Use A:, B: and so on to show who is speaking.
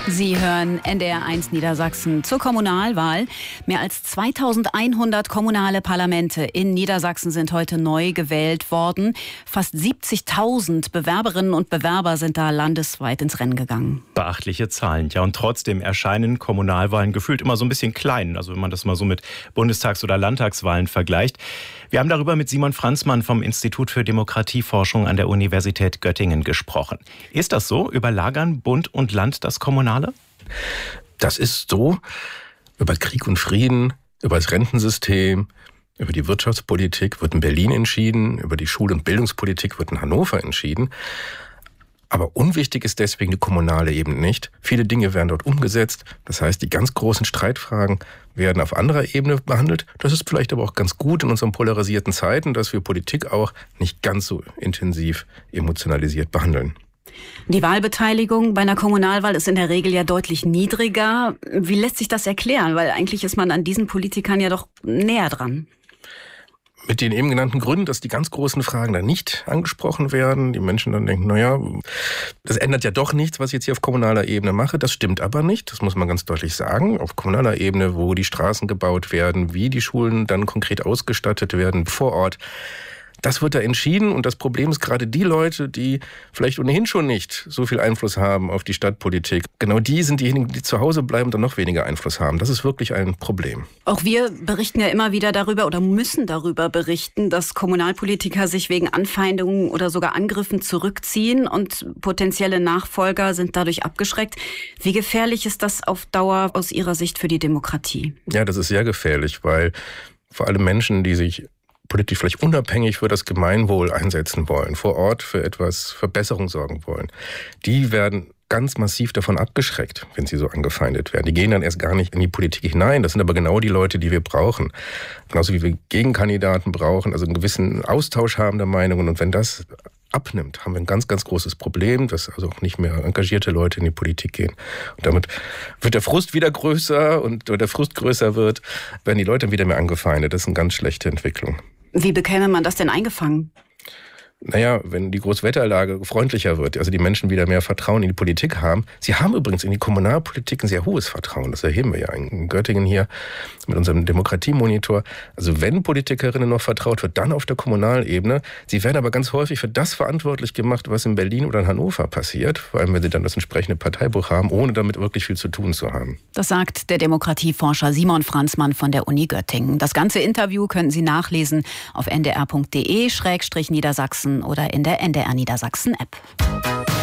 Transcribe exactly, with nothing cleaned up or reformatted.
A: Sie hören N D R eins Niedersachsen zur Kommunalwahl. Mehr als zweitausendeinhundert kommunale Parlamente in Niedersachsen sind heute neu gewählt worden. Fast siebzigtausend Bewerberinnen und Bewerber sind da landesweit ins Rennen gegangen.
B: Beachtliche Zahlen, ja. Und trotzdem erscheinen Kommunalwahlen gefühlt immer so ein bisschen klein. Also wenn man das mal so mit Bundestags- oder Landtagswahlen vergleicht. Wir haben darüber mit Simon Franzmann vom Institut für Demokratieforschung an der Universität Göttingen gesprochen. Ist das so? Überlagern Bund und Land das Kommunale?
C: Das ist so. Über Krieg und Frieden, über das Rentensystem, über die Wirtschaftspolitik wird in Berlin entschieden, über die Schul- und Bildungspolitik wird in Hannover entschieden. Aber unwichtig ist deswegen die kommunale Ebene nicht. Viele Dinge werden dort umgesetzt. Das heißt, die ganz großen Streitfragen werden auf anderer Ebene behandelt. Das ist vielleicht aber auch ganz gut in unseren polarisierten Zeiten, dass wir Politik auch nicht ganz so intensiv emotionalisiert behandeln.
A: Die Wahlbeteiligung bei einer Kommunalwahl ist in der Regel ja deutlich niedriger. Wie lässt sich das erklären? Weil eigentlich ist man an diesen Politikern ja doch näher dran.
C: Mit den eben genannten Gründen, dass die ganz großen Fragen dann nicht angesprochen werden. Die Menschen dann denken, naja, das ändert ja doch nichts, was ich jetzt hier auf kommunaler Ebene mache. Das stimmt aber nicht, das muss man ganz deutlich sagen. Auf kommunaler Ebene, wo die Straßen gebaut werden, wie die Schulen dann konkret ausgestattet werden vor Ort, das wird da entschieden. Und das Problem ist gerade die Leute, die vielleicht ohnehin schon nicht so viel Einfluss haben auf die Stadtpolitik. Genau die sind diejenigen, die zu Hause bleiben und dann noch weniger Einfluss haben. Das ist wirklich ein Problem.
A: Auch wir berichten ja immer wieder darüber oder müssen darüber berichten, dass Kommunalpolitiker sich wegen Anfeindungen oder sogar Angriffen zurückziehen und potenzielle Nachfolger sind dadurch abgeschreckt. Wie gefährlich ist das auf Dauer aus Ihrer Sicht für die Demokratie?
C: Ja, das ist sehr gefährlich, weil vor allem Menschen, die sich politisch vielleicht unabhängig für das Gemeinwohl einsetzen wollen, vor Ort für etwas Verbesserung sorgen wollen, die werden ganz massiv davon abgeschreckt, wenn sie so angefeindet werden. Die gehen dann erst gar nicht in die Politik hinein. Das sind aber genau die Leute, die wir brauchen. Genauso wie wir Gegenkandidaten brauchen, also einen gewissen Austausch haben der Meinungen. Und wenn das abnimmt, haben wir ein ganz, ganz großes Problem, dass also auch nicht mehr engagierte Leute in die Politik gehen. Und damit wird der Frust wieder größer und wenn der Frust größer wird, werden die Leute wieder mehr angefeindet. Das ist eine ganz schlechte Entwicklung.
A: Wie bekäme man das denn eingefangen?
C: Naja, wenn die Großwetterlage freundlicher wird, also die Menschen wieder mehr Vertrauen in die Politik haben. Sie haben übrigens in die Kommunalpolitik ein sehr hohes Vertrauen. Das erheben wir ja in Göttingen hier mit unserem Demokratiemonitor. Also wenn Politikerinnen noch vertraut wird, dann auf der Kommunalebene. Sie werden aber ganz häufig für das verantwortlich gemacht, was in Berlin oder in Hannover passiert. Vor allem, wenn sie dann das entsprechende Parteibuch haben, ohne damit wirklich viel zu tun zu haben.
A: Das sagt der Demokratieforscher Simon Franzmann von der Uni Göttingen. Das ganze Interview können Sie nachlesen auf n d r punkt d e Schrägstrich Niedersachsen oder in der N D R Niedersachsen App.